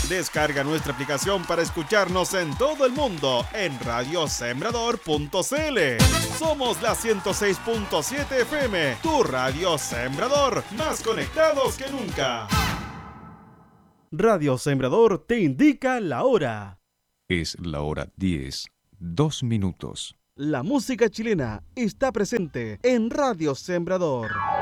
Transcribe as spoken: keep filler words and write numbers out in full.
Descarga nuestra aplicación para escucharnos en todo el mundo en radio sembrador punto c l. Somos la ciento seis punto siete F M, tu radio Sembrador, más conectados que nunca. Radio Sembrador te indica la hora. Es la hora diez, dos minutos. La música chilena está presente en Radio Sembrador.